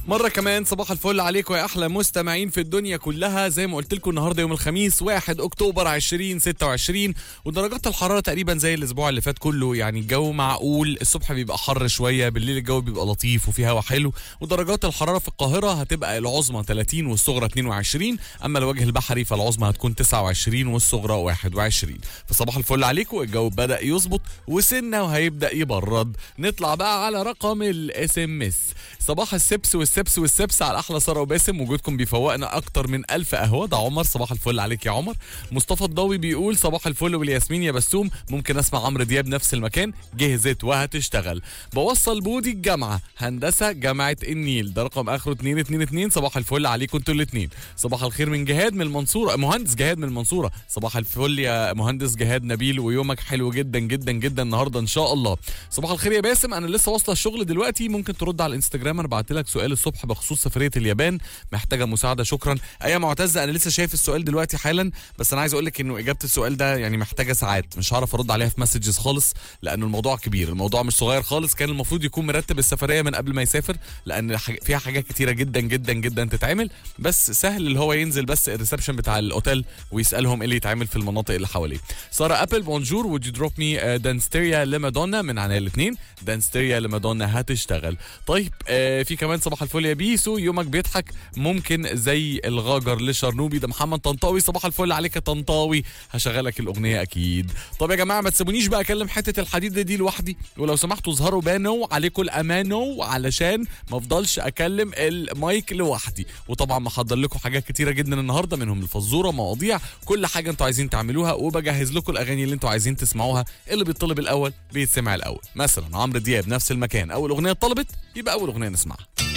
مرة كمان صباح الفل عليكم يا أحلى مستمعين في الدنيا كلها. زي ما قلت لكم النهاردة يوم الخميس 1 أكتوبر 2026، ودرجات الحرارة تقريبا زي الأسبوع اللي فات كله. يعني الجو معقول، الصبح بيبقى حر شوية، بالليل الجو بيبقى لطيف وفي هوا حلو. ودرجات الحرارة في القاهرة هتبقى العظمى 30 والصغرى 22، أما الوجه البحري فالعظمى هتكون 29 والصغرى 21. فصباح الفل عليكم، الجو بدأ يظبط وسنة وهيبدأ يبرد. نطلع بقى على رقم الاس ام اس. صباح السبس والسبس على احلى ساره وباسم، وجودكم بيفوقنا اكتر من 1000 قهوه. ده عمر، صباح الفل عليك يا عمر. مصطفى الضوي بيقول صباح الفل والياسمين يا بسوم، ممكن اسمع عمرو دياب نفس المكان، جهزت وهتشتغل. بوصل بودي الجامعه، هندسه جامعه النيل، ده رقم اخره 222. صباح الفل عليكم انتوا الاثنين. صباح الخير من جهاد من المنصوره، مهندس جهاد من المنصوره. صباح الفل يا مهندس جهاد نبيل، ويومك حلو جدا جدا جدا النهارده ان شاء الله. صباح الخير يا باسم، انا لسه واصله الشغل دلوقتي، ممكن ترد على الانستجرام، انا بعت لك سؤال الصبح بخصوص سفريه اليابان، محتاجه مساعده شكرا. ايوه معتزه، انا لسه شايف السؤال دلوقتي حالا، بس انا عايز اقول لك انه اجابه السؤال ده يعني محتاجه ساعات، مش هعرف ارد عليها في مسجز خالص، لانه الموضوع كبير، الموضوع مش صغير خالص. كان المفروض يكون مرتب السفريه من قبل ما يسافر، لان فيها حاجات كتيره جدا جدا جدا تتعمل، بس سهل اللي هو ينزل بس الريسبشن بتاع الاوتيل ويسالهم ايه اللي يتعمل في المناطق اللي حواليه. ساره ابل بونجور، وود يو دروب مي دانستيريا لمادونا من عناية الاثنين، دانستيريا لمادونا هتشتغل. طيب في كمان صباح الفل يا بيسو، يومك بيضحك ممكن زي الغاجر لشرنوبي، ده محمد طنطاوي. صباح الفل عليك يا طنطاوي، هشغلك الاغنيه اكيد. طب يا جماعه ما تسيبونيش بقى اكلم حته الحديد دي لوحدي، ولو سمحتوا اظهروا بانو عليكم الامانو علشان ما افضلش اكلم المايك لوحدي. وطبعا محضر لكم حاجات كتيره جدا النهارده، منهم الفزوره، مواضيع، كل حاجه انتوا عايزين تعملوها، وبجهز لكم الاغاني اللي انتوا عايزين تسمعوها. اللي بيطلب الاول بيتسمع الاول. مثلا عمرو دياب نفس المكان، اول اغنيه اتطلبت يبقى اول اغنيه نسمعها.